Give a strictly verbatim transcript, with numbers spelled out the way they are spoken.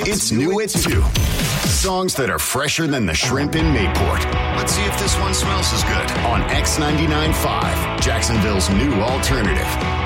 It's new at two. Songs that are fresher than the shrimp in Mayport. Let's see if this one smells as good on X ninety-nine point five, Jacksonville's new alternative.